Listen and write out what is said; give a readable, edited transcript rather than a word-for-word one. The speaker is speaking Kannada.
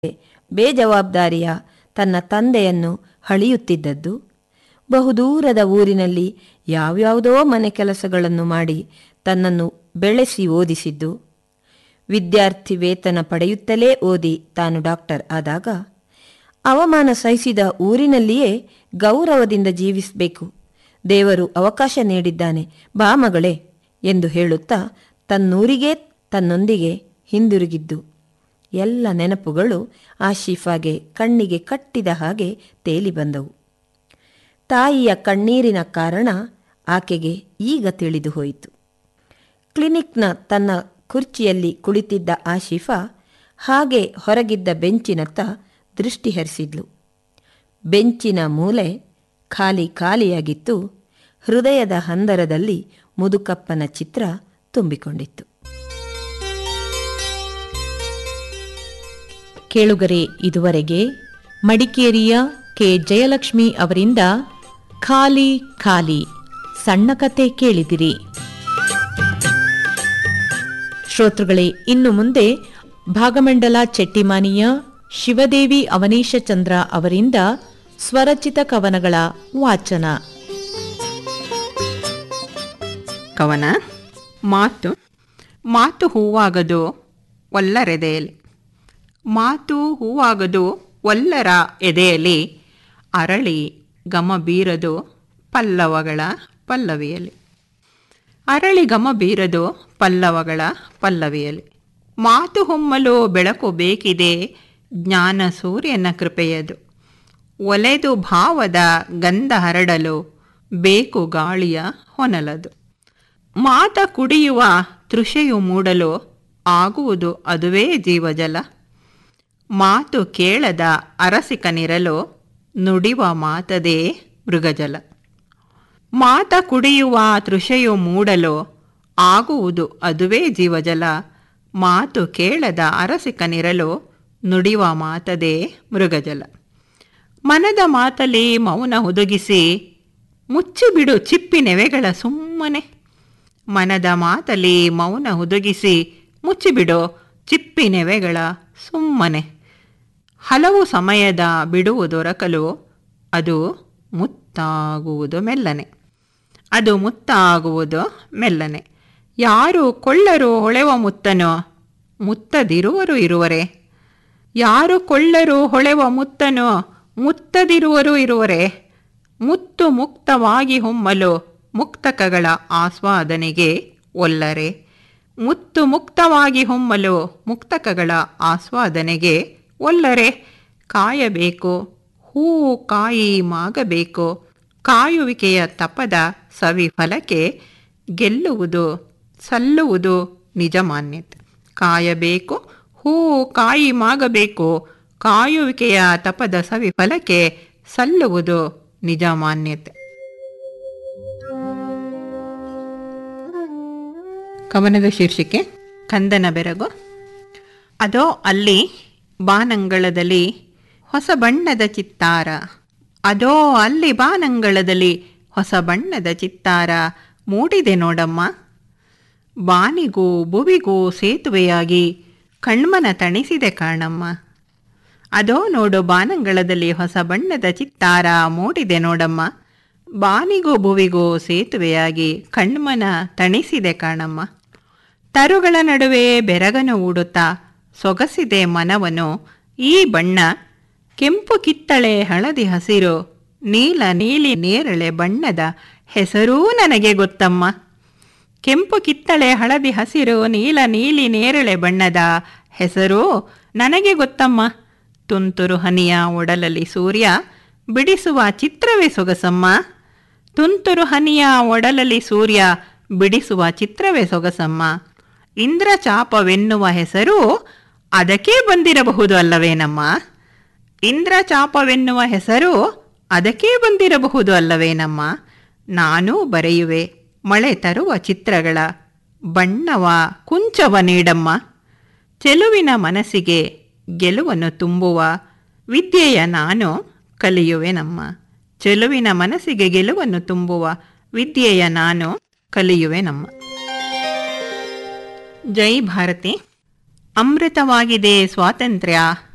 ಬೇಜವಾಬ್ದಾರಿಯ ತನ್ನ ತಂದೆಯನ್ನು ಹಳಿಯುತ್ತಿದ್ದದ್ದು, ಬಹುದೂರದ ಊರಿನಲ್ಲಿ ಯಾವ್ಯಾವುದೋ ಮನೆ ಕೆಲಸಗಳನ್ನು ಮಾಡಿ ತನ್ನನ್ನು ಬೆಳೆಸಿ ಓದಿಸಿದ್ದು, ವಿದ್ಯಾರ್ಥಿ ವೇತನ ಪಡೆಯುತ್ತಲೇ ಓದಿ ತಾನು ಡಾಕ್ಟರ್ ಆದಾಗ, ಅವಮಾನ ಸಹಿಸಿದ ಊರಿನಲ್ಲಿಯೇ ಗೌರವದಿಂದ ಜೀವಿಸಬೇಕು, ದೇವರು ಅವಕಾಶ ನೀಡಿದ್ದಾನೆ, ಬಾ ಮಗಳೇ ಎಂದು ಹೇಳುತ್ತಾ ತನ್ನೂರಿಗೇ ತನ್ನೊಂದಿಗೆ ಹಿಂದಿರುಗಿದ್ದು. ಎಲ್ಲ ನೆನಪುಗಳು ಆಶೀಫಾಗೆ ಕಣ್ಣಿಗೆ ಕಟ್ಟಿದ ಹಾಗೆ ತೇಲಿ ಬಂದವು. ತಾಯಿಯ ಕಣ್ಣೀರಿನ ಕಾರಣ ಆಕೆಗೆ ಈಗ ತಿಳಿದು ಹೋಯಿತು. ಕ್ಲಿನಿಕ್ನ ತನ್ನ ಕುರ್ಚಿಯಲ್ಲಿ ಕುಳಿತಿದ್ದ ಆಶೀಫಾ ಹಾಗೆ ಹೊರಗಿದ್ದ ಬೆಂಚಿನತ್ತ ದೃಷ್ಟಿ ಹರಿಸಿದ್ಲು. ಬೆಂಚಿನ ಮೂಲೆ ಖಾಲಿ ಖಾಲಿಯಾಗಿತ್ತು. ಹೃದಯದ ಹಂದರದಲ್ಲಿ ಮುದುಕಪ್ಪನ ಚಿತ್ರ ತುಂಬಿಕೊಂಡಿತ್ತು. ಕೇಳುಗರೆ, ಇದುವರೆಗೆ ಮಡಿಕೇರಿಯ ಕೆ ಜಯಲಕ್ಷ್ಮಿ ಅವರಿಂದ ಖಾಲಿ ಖಾಲಿ ಸಣ್ಣ ಕತೆ ಕೇಳಿದಿರಿ. ಶ್ರೋತೃಗಳೇ, ಇನ್ನು ಮುಂದೆ ಭಾಗಮಂಡಲ ಚೆಟ್ಟಿಮಾನಿಯ ಶಿವದೇವಿ ಅವನೀಶಚಂದ್ರ ಅವರಿಂದ ಸ್ವರಚಿತ ಕವನಗಳ ವಾಚನ. ಕವನ ಮಾತು. ಮಾತು ಹೂವಾಗದು ಒಲ್ಲರೆದೆಯಲ್ಲಿ. ಮಾತು ಹೂವಾಗದು ಒಲ್ಲರ ಎದೆಯಲ್ಲಿ, ಅರಳಿ ಗಮ ಬೀರದು ಪಲ್ಲವಗಳ ಪಲ್ಲವಿಯಲ್ಲಿ. ಅರಳಿ ಗಮ ಬೀರದು ಪಲ್ಲವಗಳ ಪಲ್ಲವಿಯಲ್ಲಿ. ಮಾತು ಹೊಮ್ಮಲು ಬೆಳಕು ಬೇಕಿದೆ, ಜ್ಞಾನ ಸೂರ್ಯನ ಕೃಪೆಯದು. ಒಲೆದು ಭಾವದ ಗಂಧ ಹರಡಲು ಬೇಕು ಗಾಳಿಯ ಹೊನಲದು. ಮಾತ ಕುಡಿಯುವ ತೃಷೆಯು ಮೂಡಲು ಆಗುವುದು ಅದುವೇ ಜೀವಜಲ. ಮಾತು ಕೇಳದ ಅರಸಿಕನಿರಲು ನುಡಿವ ಮಾತದೇ ಮೃಗಜಲ. ಮಾತ ಕುಡಿಯುವ ತೃಷೆಯು ಮೂಡಲು ಆಗುವುದು ಅದುವೇ ಜೀವಜಲ. ಮಾತು ಕೇಳದ ಅರಸಿಕನಿರಲು ನುಡಿವ ಮಾತದೇ ಮೃಗಜಲ. ಮನದ ಮಾತಲಿ ಮೌನ ಹುದುಗಿಸಿ ಮುಚ್ಚಿಬಿಡು ಚಿಪ್ಪಿನೆವೆಗಳ ಸುಮ್ಮನೆ. ಮನದ ಮಾತಲಿ ಮೌನ ಹುದುಗಿಸಿ ಮುಚ್ಚಿಬಿಡು ಚಿಪ್ಪಿನೆವೆಗಳ ಸುಮ್ಮನೆ. ಹಲವು ಸಮಯದ ಬಿಡುವು ದೊರಕಲು ಅದು ಮುತ್ತಾಗುವುದು ಮೆಲ್ಲನೆ. ಅದು ಮುತ್ತಾಗುವುದು ಮೆಲ್ಲನೆ. ಯಾರು ಕೊಳ್ಳರು ಹೊಳೆವ ಮುತ್ತನೋ ಮುತ್ತದಿರುವರು ಇರುವರೆ. ಯಾರು ಕೊಳ್ಳರು ಹೊಳೆವ ಮುತ್ತನೋ ಮುತ್ತದಿರುವರು ಇರುವರೆ. ಮುತ್ತು ಮುಕ್ತವಾಗಿ ಹೊಮ್ಮಲು ಮುಕ್ತಕಗಳ ಆಸ್ವಾದನೆಗೆ ಒಲ್ಲರೆ. ಮುತ್ತು ಮುಕ್ತವಾಗಿ ಹೊಮ್ಮಲು ಮುಕ್ತಕಗಳ ಆಸ್ವಾದನೆಗೆ ಒಲ್ಲರೆ. ಕಾಯಬೇಕು, ಹೂವು ಕಾಯಿ ಮಾಗಬೇಕು, ಕಾಯುವಿಕೆಯ ತಪದ ಸವಿಫಲಕ್ಕೆ ಗೆಲ್ಲುವುದು ಸಲ್ಲುವುದು ನಿಜ ಮಾನ್ಯತೆ. ಕಾಯಬೇಕು, ಹೂವು ಕಾಯಿ ಮಾಗಬೇಕು, ಕಾಯುವಿಕೆಯ ತಪದ ಸವಿಫಲಕ್ಕೆ ಸಲ್ಲುವುದು ನಿಜ ಮಾನ್ಯತೆ. ಕವನದ ಶೀರ್ಷಿಕೆ ಕಂದನ ಬೆರಗು. ಅದೋ ಅಲ್ಲಿ ಬಾನಂಗಳದಲ್ಲಿ ಹೊಸ ಬಣ್ಣದ ಚಿತ್ತಾರ. ಅದೋ ಅಲ್ಲಿ ಬಾನಂಗಳದಲ್ಲಿ ಹೊಸ ಬಣ್ಣದ ಚಿತ್ತಾರ ಮೂಡಿದೆ ನೋಡಮ್ಮ. ಬಾನಿಗೂ ಭುವಿಗೂ ಸೇತುವೆಯಾಗಿ ಕಣ್ಮನ ತಣಿಸಿದೆ ಕಾಣಮ್ಮ. ಅದೋ ನೋಡು ಬಾನಂಗಳದಲ್ಲಿ ಹೊಸ ಬಣ್ಣದ ಚಿತ್ತಾರ ಮೂಡಿದೆ ನೋಡಮ್ಮ. ಬಾನಿಗೂ ಭುವಿಗೂ ಸೇತುವೆಯಾಗಿ ಕಣ್ಮನ ತಣಿಸಿದೆ ಕಾಣಮ್ಮ. ತರುಗಳ ನಡುವೆ ಬೆರಗನು ಹೂಡುತ್ತಾ ಸೊಗಸಿದೆ ಮನವನು ಈ ಬಣ್ಣ. ಕೆಂಪು ಕಿತ್ತಳೆ ಹಳದಿ ಹಸಿರು ನೀಲ ನೀಲಿ ನೇರಳೆ ಬಣ್ಣದ ಹೆಸರೂ ನನಗೆ ಗೊತ್ತಮ್ಮ. ಕೆಂಪು ಕಿತ್ತಳೆ ಹಳದಿ ಹಸಿರು ನೀಲ ನೀಲಿ ನೇರಳೆ ಬಣ್ಣದ ಹೆಸರೂ ನನಗೆ ಗೊತ್ತಮ್ಮ. ತುಂತುರು ಹನಿಯ ಒಡಲಲ್ಲಿ ಸೂರ್ಯ ಬಿಡಿಸುವ ಚಿತ್ರವೇ ಸೊಗಸಮ್ಮ. ತುಂತುರು ಹನಿಯ ಒಡಲಲ್ಲಿ ಸೂರ್ಯ ಬಿಡಿಸುವ ಚಿತ್ರವೇ ಸೊಗಸಮ್ಮ. ಇಂದ್ರಚಾಪವೆನ್ನುವ ಹೆಸರು ಅದಕ್ಕೆ ಬಂದಿರಬಹುದು ಅಲ್ಲವೇನಮ್ಮ. ಇಂದ್ರಚಾಪವೆನ್ನುವ ಹೆಸರು ಅದಕ್ಕೆ ಬಂದಿರಬಹುದು ಅಲ್ಲವೇನಮ್ಮ. ನಾನೂ ಬರೆಯುವೆ ಮಳೆ ತರುವ ಚಿತ್ರಗಳ ಬಣ್ಣವ ಕುಂಚವ ನೀಡಮ್ಮ. ಚೆಲುವಿನ ಮನಸ್ಸಿಗೆ ಗೆಲುವನ್ನು ತುಂಬುವ ವಿದ್ಯೆಯ ನಾನು ಕಲಿಯುವೆನಮ್ಮ. ಚೆಲುವಿನ ಮನಸ್ಸಿಗೆ ಗೆಲುವನ್ನು ತುಂಬುವ ವಿದ್ಯೆಯ ನಾನು ಕಲಿಯುವೆನಮ್ಮ. ಜೈ ಭಾರತಿ. ಅಮೃತವಾಗಿದೆ ಸ್ವಾತಂತ್ರ್ಯ,